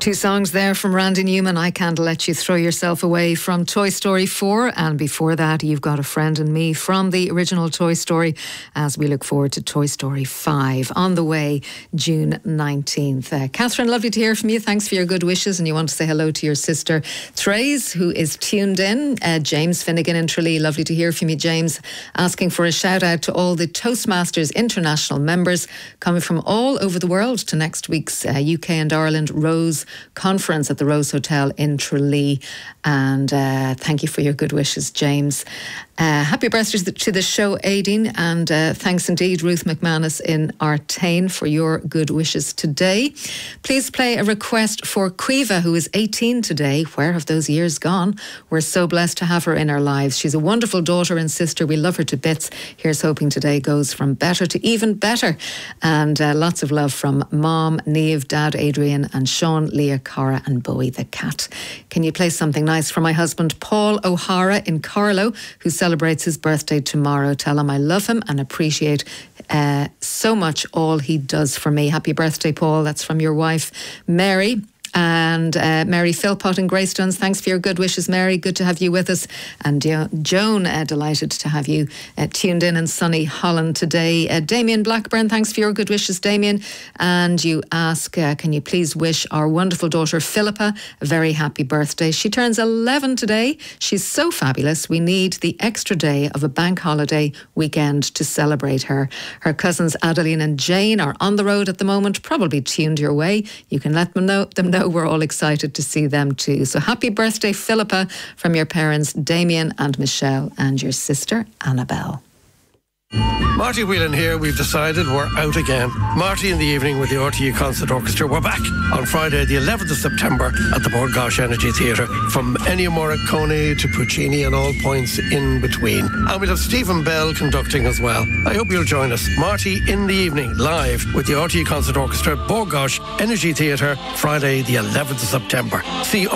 Two songs there from Randy Newman, I Can't Let You Throw Yourself Away from Toy Story 4, and before that You've Got a Friend in Me from the original Toy Story, as we look forward to Toy Story 5 on the way June 19th. Catherine, lovely to hear from you. Thanks for your good wishes, and you want to say hello to your sister Thrace, who is tuned in. James Finnegan in Tralee, lovely to hear from you, James, asking for a shout out to all the Toastmasters International members coming from all over the world to next week's UK and Ireland Rose Conference at the Rose Hotel in Tralee. And thank you for your good wishes, James. Happy birthday to the show, Aideen, and thanks indeed, Ruth McManus in Artane, for your good wishes today. Please play a request for Quiva, who is 18 today. Where have those years gone? We're so blessed to have her in our lives. She's a wonderful daughter and sister. We love her to bits. Here's hoping today goes from better to even better. And lots of love from Mom, Niamh, Dad, Adrian, and Sean, Leah, Cara, and Bowie the cat. Can you play something nice for my husband, Paul O'Hara in Carlow, who celebrates his birthday tomorrow? Tell him I love him and appreciate so much all he does for me. Happy birthday, Paul. That's from your wife, Mary. And Mary Philpott in Greystones, thanks for your good wishes, Mary. Good to have you with us. And Joan, delighted to have you tuned in sunny Holland today. Damien Blackburn, thanks for your good wishes, Damien. And you ask, can you please wish our wonderful daughter Philippa a very happy birthday? She turns 11 today. She's so fabulous. We need the extra day of a bank holiday weekend to celebrate her. Her cousins Adeline and Jane are on the road at the moment, probably tuned your way. You can let them know we're all excited to see them too. So happy birthday, Philippa, from your parents Damien and Michelle and your sister Annabelle. Marty Whelan here. We've decided we're out again. Marty in the evening with the RTE Concert Orchestra. We're back on Friday the 11th of September at the Bord Gáis Energy Theatre, from Ennio Morricone to Puccini and all points in between. And we'll have Stephen Bell conducting as well. I hope you'll join us. Marty in the evening, live with the RTE Concert Orchestra, Bord Gáis Energy Theatre, Friday the 11th of September. See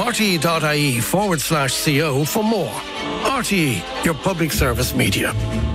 rte.ie/CO for more. RTE, your public service media.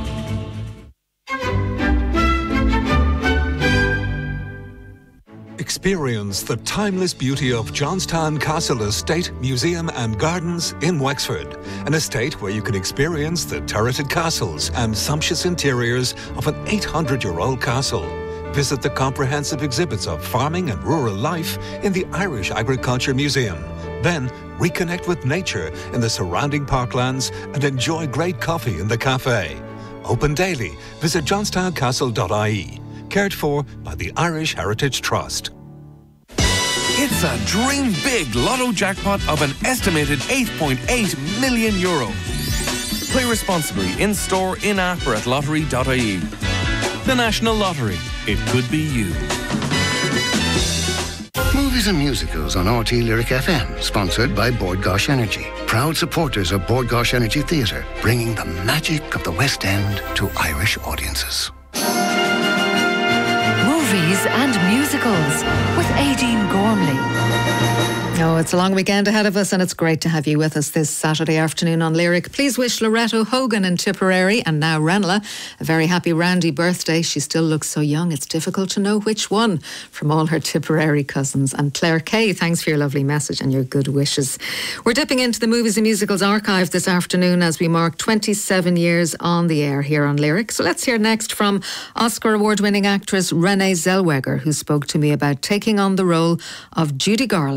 Experience the timeless beauty of Johnstown Castle Estate, Museum and Gardens in Wexford. An estate where you can experience the turreted castles and sumptuous interiors of an 800-year-old castle. Visit the comprehensive exhibits of farming and rural life in the Irish Agriculture Museum. Then reconnect with nature in the surrounding parklands and enjoy great coffee in the cafe. Open daily. Visit johnstowncastle.ie. Cared for by the Irish Heritage Trust. It's a dream big lotto jackpot of an estimated €8.8 million. Play responsibly in store, in app or at lottery.ie. The National Lottery. It could be you. Movies and musicals on RT Lyric FM, sponsored by Bord Gáis Energy. Proud supporters of Bord Gáis Energy Theatre, bringing the magic of the West End to Irish audiences. Movies and musicals with Aideen Gormley. Oh, it's a long weekend ahead of us, and it's great to have you with us this Saturday afternoon on Lyric. Please wish Loretto Hogan in Tipperary and now Ranelagh a very happy Randy birthday. She still looks so young, it's difficult to know which one, from all her Tipperary cousins. And Claire Kay, thanks for your lovely message and your good wishes. We're dipping into the Movies and Musicals archive this afternoon as we mark 27 years on the air here on Lyric. So let's hear next from Oscar award-winning actress Renée Zellweger, who spoke to me about taking on the role of Judy Garland